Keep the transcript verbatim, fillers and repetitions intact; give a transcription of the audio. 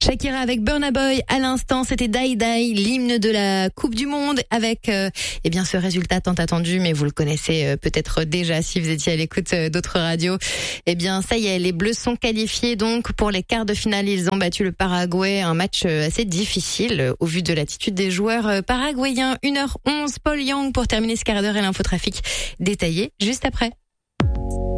Shakira avec Burna Boy à l'instant, c'était Die Die, l'hymne de la Coupe du Monde avec euh, eh bien ce résultat tant attendu, mais vous le connaissez euh, peut-être déjà si vous étiez à l'écoute euh, d'autres radios. Eh bien ça y est, les Bleus sont qualifiés donc pour les quarts de finale. Ils ont battu le Paraguay, un match euh, assez difficile euh, au vu de l'attitude des joueurs euh, paraguayens. une heure onze, Paul Young pour terminer ce quart d'heure et l'infotrafic détaillé juste après.